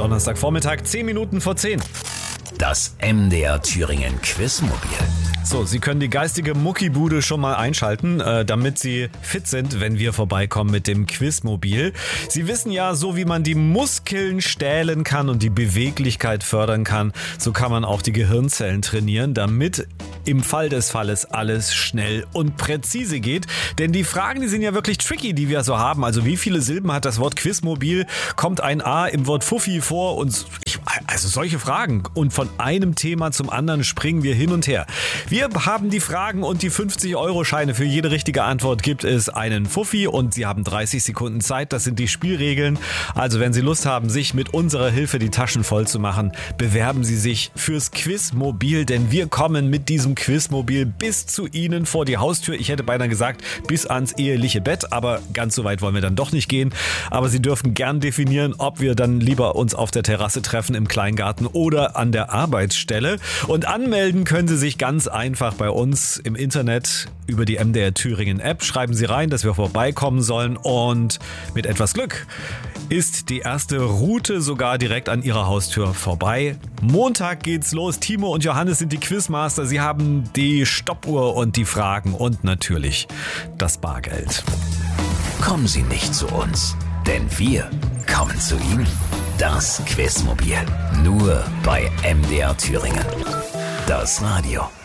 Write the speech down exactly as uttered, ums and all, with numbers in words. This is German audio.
Donnerstagvormittag, zehn Minuten vor zehn. Das M D R Thüringen Quizmobil. So, Sie können die geistige Muckibude schon mal einschalten, äh, damit Sie fit sind, wenn wir vorbeikommen mit dem Quizmobil. Sie wissen ja, so wie man die Muskeln stählen kann und die Beweglichkeit fördern kann, so kann man auch die Gehirnzellen trainieren, damit im Fall des Falles alles schnell und präzise geht. Denn die Fragen, die sind ja wirklich tricky, die wir so haben. Also wie viele Silben hat das Wort Quizmobil? Kommt ein A im Wort Fuffi vor? Und ich, also solche Fragen. Und von einem Thema zum anderen springen wir hin und her. Wir haben die Fragen und die fünfzig-Euro-Scheine. Für jede richtige Antwort gibt es einen Fuffi und Sie haben dreißig Sekunden Zeit. Das sind die Spielregeln. Also wenn Sie Lust haben, sich mit unserer Hilfe die Taschen voll zu machen, bewerben Sie sich fürs Quizmobil, denn wir kommen mit diesem Quizmobil bis zu Ihnen vor die Haustür. Ich hätte beinahe gesagt, bis ans eheliche Bett, aber ganz so weit wollen wir dann doch nicht gehen. Aber Sie dürfen gern definieren, ob wir dann lieber uns auf der Terrasse treffen, im Kleingarten oder an der Arbeitsstelle. Und anmelden können Sie sich ganz einfach bei uns im Internet über die M D R Thüringen App. Schreiben Sie rein, dass wir vorbeikommen sollen und mit etwas Glück ist die erste Route sogar direkt an Ihrer Haustür vorbei. Montag geht's los. Timo und Johannes sind die Quizmaster. Sie haben die Stoppuhr und die Fragen und natürlich das Bargeld. Kommen Sie nicht zu uns, denn wir kommen zu Ihnen. Das Quizmobil. Nur bei M D R Thüringen. Das Radio.